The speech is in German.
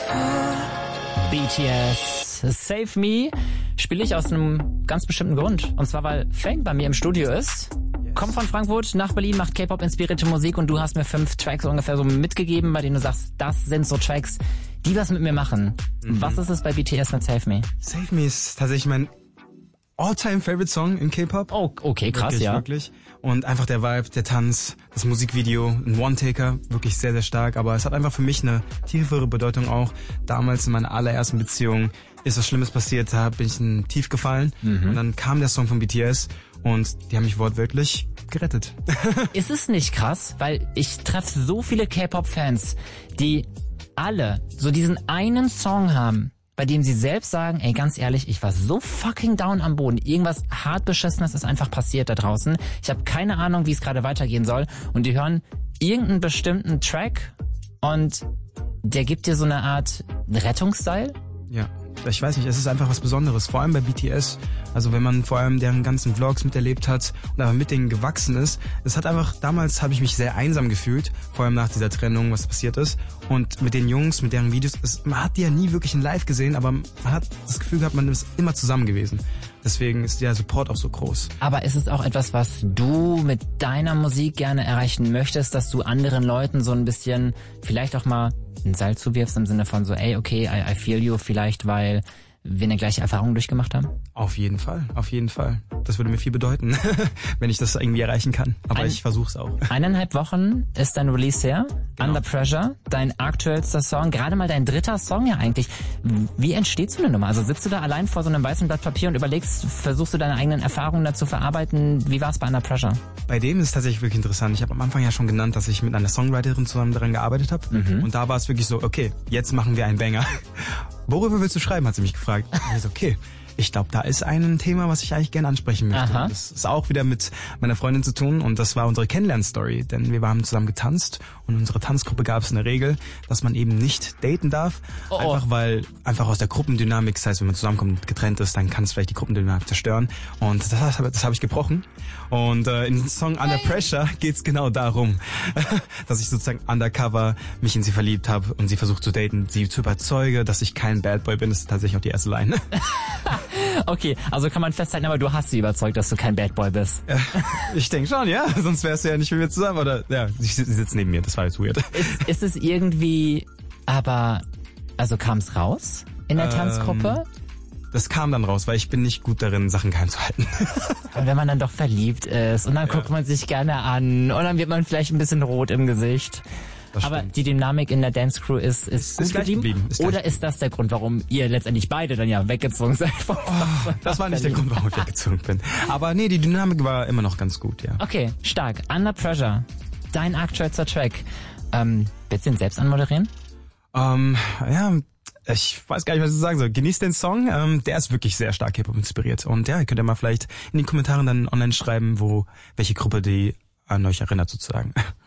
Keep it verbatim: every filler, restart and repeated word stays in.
B T S, Save Me, spiele ich aus einem ganz bestimmten Grund. Und zwar, weil Fang bei mir im Studio ist, kommt von Frankfurt nach Berlin, macht K-Pop-inspirierte Musik und du hast mir fünf Tracks ungefähr so mitgegeben, bei denen du sagst, das sind so Tracks, die was mit mir machen. Mhm. Was ist es bei B T S mit Save Me? Save Me ist tatsächlich mein All-Time-Favorite-Song in K-Pop. Oh, okay, krass, wirklich, ja. Wirklich. Und einfach der Vibe, der Tanz, das Musikvideo, ein One-Taker, wirklich sehr, sehr stark. Aber es hat einfach für mich eine tiefere Bedeutung auch. Damals in meiner allerersten Beziehung ist was Schlimmes passiert, da bin ich in tief gefallen. Mhm. Und dann kam der Song von B T S und die haben mich wortwörtlich gerettet. Ist es nicht krass? Weil ich treffe so viele K-Pop-Fans, die alle so diesen einen Song haben, bei dem sie selbst sagen, ey, ganz ehrlich, ich war so fucking down am Boden. Irgendwas hart Beschissenes ist einfach passiert da draußen. Ich habe keine Ahnung, wie es gerade weitergehen soll. Und die hören irgendeinen bestimmten Track und der gibt dir so eine Art Rettungsseil. Ja, ich weiß nicht, es ist einfach was Besonderes, vor allem bei B T S. Also wenn man vor allem deren ganzen Vlogs miterlebt hat und aber mit denen gewachsen ist, es hat einfach, damals habe ich mich sehr einsam gefühlt, vor allem nach dieser Trennung, was passiert ist. Und mit den Jungs, mit deren Videos, es, man hat die ja nie wirklich in live gesehen, aber man hat das Gefühl gehabt, man ist immer zusammen gewesen. Deswegen ist der Support auch so groß. Aber ist es auch etwas, was du mit deiner Musik gerne erreichen möchtest, dass du anderen Leuten so ein bisschen vielleicht auch mal ein Seil zuwirfst im Sinne von so, ey, okay, I, I feel you, vielleicht weil wir eine gleiche Erfahrung durchgemacht haben? Auf jeden Fall, auf jeden Fall. Das würde mir viel bedeuten, wenn ich das irgendwie erreichen kann. Aber Ein, ich versuche es auch. Eineinhalb Wochen ist dein Release her. Genau. Under Pressure, dein aktuellster Song, gerade mal dein dritter Song ja eigentlich. Wie entsteht so eine Nummer? Also sitzt du da allein vor so einem weißen Blatt Papier und überlegst, versuchst du deine eigenen Erfahrungen dazu verarbeiten? Wie war es bei Under Pressure? Bei dem ist es tatsächlich wirklich interessant. Ich habe am Anfang ja schon genannt, dass ich mit einer Songwriterin zusammen daran gearbeitet habe. Mhm. Und da war es wirklich so, okay, jetzt machen wir einen Banger. Worüber willst du schreiben, hat sie mich gefragt. Und ich so, okay, ich glaube, da ist ein Thema, was ich eigentlich gerne ansprechen möchte. Aha. Das ist auch wieder mit meiner Freundin zu tun und das war unsere Kennenlern-Story, denn wir haben zusammen getanzt und in unserer Tanzgruppe gab es eine Regel, dass man eben nicht daten darf, oh, oh. einfach weil, einfach aus der Gruppendynamik, das heißt, wenn man zusammenkommt und getrennt ist, dann kann es vielleicht die Gruppendynamik zerstören und das, das, das habe ich gebrochen und äh, in dem Song Under Pressure geht's genau darum, dass ich sozusagen undercover mich in sie verliebt habe und sie versucht zu daten, sie zu überzeugen, dass ich kein Bad Boy bin, das ist tatsächlich auch die erste Line. Okay, also kann man festhalten, aber du hast sie überzeugt, dass du kein Bad Boy bist. Ja, ich denke schon, ja. Sonst wärst du ja nicht mit mir zusammen. Oder ja, sie, sie sitzt neben mir, das war jetzt weird. Ist, ist es irgendwie, aber, also kam es raus in der ähm, Tanzgruppe? Das kam dann raus, weil ich bin nicht gut darin, Sachen geheim zu halten. Und wenn man dann doch verliebt ist und dann ja. guckt man sich gerne an und dann wird man vielleicht ein bisschen rot im Gesicht. Aber die Dynamik in der Dance Crew ist, ist, ist gut geblieben? geblieben. Ist Oder ist das der Grund, warum ihr letztendlich beide dann ja weggezogen seid? Oh, das war nicht der Grund, warum ich weggezogen bin. Aber nee, die Dynamik war immer noch ganz gut, ja. Okay, stark. Under Pressure, dein aktuellster Track. Ähm, willst du ihn selbst anmoderieren? Ähm, ja, ich weiß gar nicht, was ich sagen soll. Genießt den Song, ähm, der ist wirklich sehr stark Hip-Hop inspiriert. Und ja, ihr könnt ja mal vielleicht in den Kommentaren dann online schreiben, wo welche Gruppe die an euch erinnert sozusagen.